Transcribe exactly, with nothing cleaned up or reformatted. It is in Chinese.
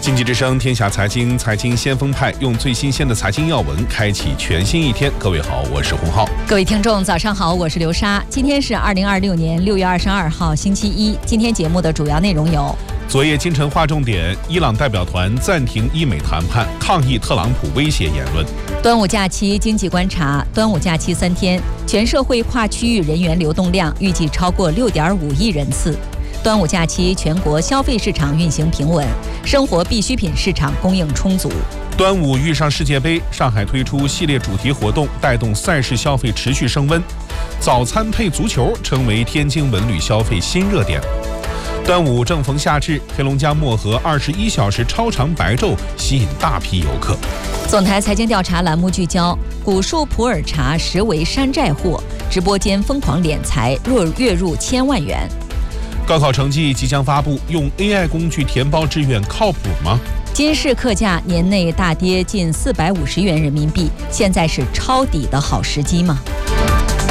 经济之声天下财经，财经先锋派用最新鲜的财经要闻开启全新一天。各位好，我是洪浩。 各位听众早上好，我是刘莎。今天是二零二六年六月二十二号星期一。今天节目的主要内容有： 昨夜今晨划重点，伊朗代表团暂停伊美谈判，抗议特朗普威胁言论。 端午假期经济观察，端午假期三天，全社会跨区域人员流动量预计超过六点五亿人次。端午假期全国消费市场运行平稳，生活必需品市场供应充足。 端午遇上世界杯，上海推出系列主题活动，带动赛事消费持续升温。早餐配足球成为天津文旅消费新热点。端午正逢夏至，黑龙江漠河二十一小时超长白昼吸引大批游客。 总台财经调查栏目聚焦：古树普洱茶实为山寨货，直播间疯狂敛财，若月入千万元。 高考成绩即将发布，用 A I 工具填报志愿靠谱吗？ 金市客价年内大跌近四百五十元人民币，现在是抄底的好时机吗？